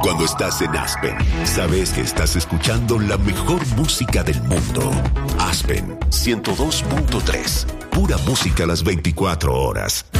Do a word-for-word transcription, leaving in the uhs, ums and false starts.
Cuando estás en Aspen, sabes que estás escuchando la mejor música del mundo. Aspen ciento dos punto tres. Pura música a las veinticuatro horas.